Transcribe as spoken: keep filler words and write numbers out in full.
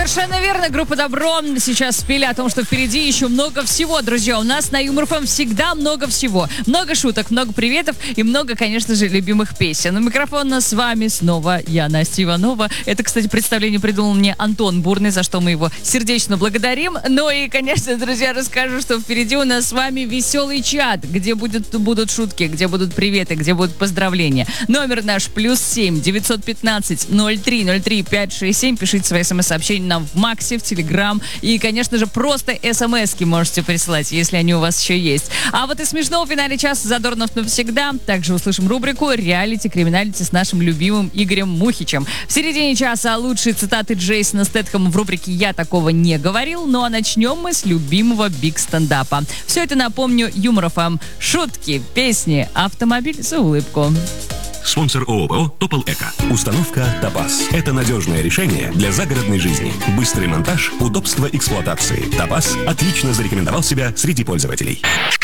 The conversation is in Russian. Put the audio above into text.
Совершенно верно, группа Добро сейчас спели о том, что впереди еще много всего, друзья. У нас на Юмор ФМ всегда много всего. Много шуток, много приветов и много, конечно же, любимых песен. У микрофона с вами снова я, Настя Иванова. Это, кстати, представление придумал мне Антон Бурный, за что мы его сердечно благодарим. Ну и, конечно, друзья, расскажу, что впереди у нас с вами веселый чат, где будет, будут шутки, где будут приветы, где будут поздравления. Номер наш плюс семь девятьсот пятнадцать ноль три ноль три пять шесть семь. Пишите свои смс-сообщения нам в Максе, в Телеграм. И, конечно же, просто смс-ки можете присылать, если они у вас еще есть. А вот и смешно в финале часа Задорнов навсегда. Также услышим рубрику «Реалити, криминалити» с нашим любимым Игорем Мухичем. В середине часа лучшие цитаты Джейсона Стэтхэма в рубрике «Я такого не говорил». Ну а начнем мы с любимого биг-стендапа. Все это, напомню, Юмор ФМ. Шутки, песни, автомобиль за улыбку. Спонсор ООО «Топол Эко». Установка «Топаз». Это надежное решение для загородной жизни. Быстрый монтаж, удобство эксплуатации. «Топаз» отлично зарекомендовал себя среди пользователей.